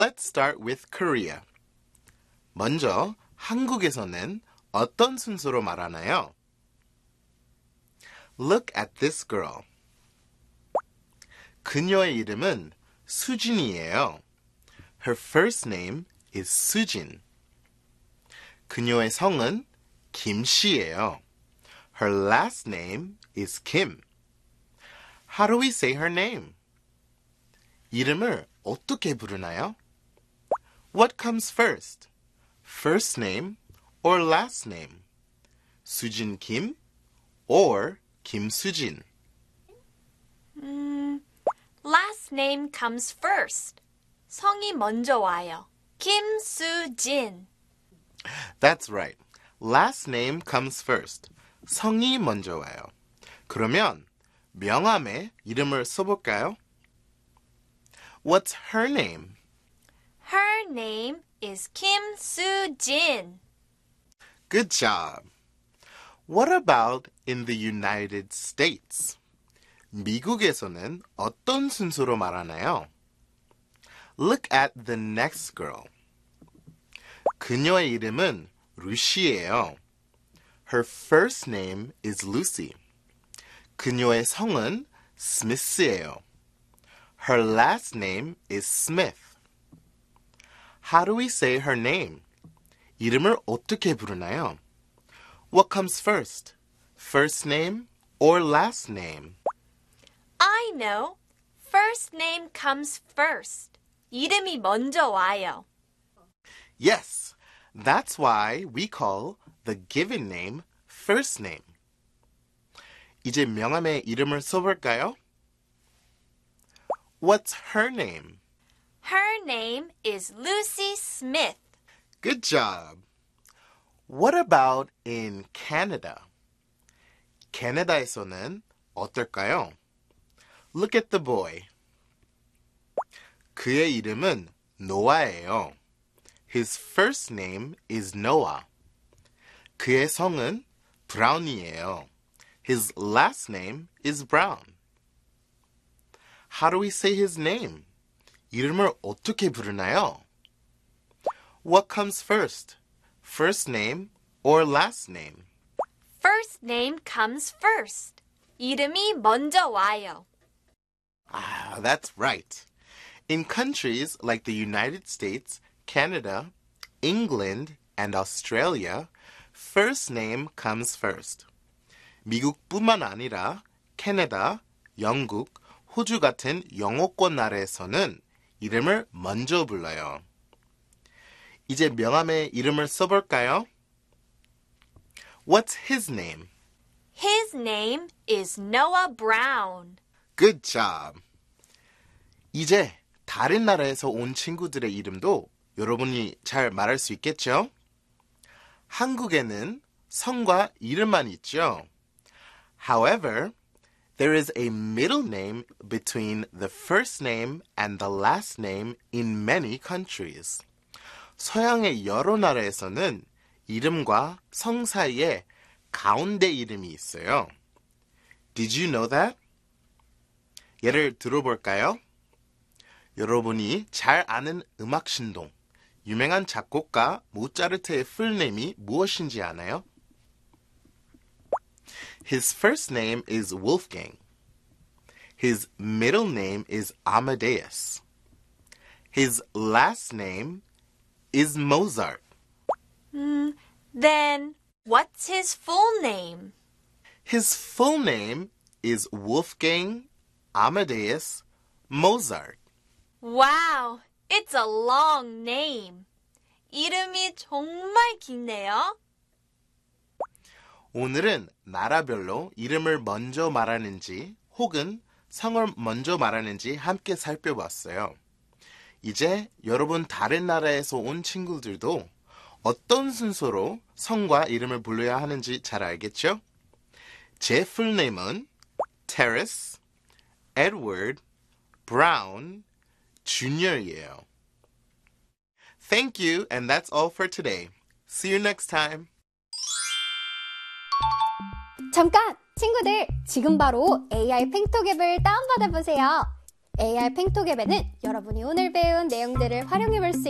Let's start with Korea. 먼저 한국에서는 어떤 순서로 말하나요? Look at this girl. 그녀의 이름은 수진이에요. Her first name is 수진. 그녀의 성은 김씨예요. Her last name is Kim. How do we say her name? 이름을 어떻게 부르나요? What comes first? First name or last name? 수진 김 or 김수진? Last name comes first. 성이 먼저 와요. 김수진. That's right. Last name comes first. 성이 먼저 와요. 그러면 명함에 이름을 써볼까요? What's her name? Her name is 김수진. Good job. What about in the United States? 미국에서는 어떤 순서로 말하나요? Look at the next girl. 그녀의 이름은 루시예요. Her first name is Lucy. 그녀의 성은 스미스예요. Her last name is Smith. How do we say her name? 이름을 어떻게 부르나요? What comes first? First name or last name? I know. First name comes first. 이름이 먼저 와요. Yes, that's why we call the given name first name. 이제 명함에 이름을 써볼까요? What's her name? Her name is Lucy Smith. Good job. What about in Canada? 캐나다에서는 어떨까요? Look at the boy. 그의 이름은 노아예요. His first name is Noah. 그의 성은 브라운이에요. His last name is Brown. How do we say his name? 이름을 어떻게 부르나요? What comes first? First name or last name? First name comes first. 이름이 먼저 와요. That's right. In countries like the United States, Canada, England, and Australia, first name comes first. 미국뿐만 아니라 캐나다, 영국, 호주 같은 영어권 나라에서는 이름을 먼저 불러요. 이제 명함에 이름을 써볼까요? What's his name? His name is Noah Brown. Good job. 이제 다른 나라에서 온 친구들의 이름도 여러분이 잘 말할 수 있겠죠? 한국에는 성과 이름만 있죠. However, there is a middle name between the first name and the last name in many countries. 서양의 여러 나라에서는 이름과 성 사이에 가운데 이름이 있어요. Did you know that? 예를 들어볼까요? 여러분이 잘 아는 음악 신동, 유명한 작곡가 모차르트의 풀네임이 무엇인지 아나요? His first name is Wolfgang. His middle name is Amadeus. His last name is Mozart. Then, what's his full name? His full name is Wolfgang Amadeus Mozart. Wow, it's a long name. 이름이 정말 길네요. 오늘은 나라별로 이름을 먼저 말하는지 혹은 성을 먼저 말하는지 함께 살펴봤어요. 이제 여러분 다른 나라에서 온 친구들도 어떤 순서로 성과 이름을 불러야 하는지 잘 알겠죠? 제 풀네임은 Terrace Edward Brown Jr.예요. Thank you, and that's all for today. See you next time. 잠깐! 친구들, 지금 바로 AI 팽톡 앱을 다운받아 보세요. AR 팽톡앱에는 여러분이 오늘 배운 내용들을 활용해 볼 수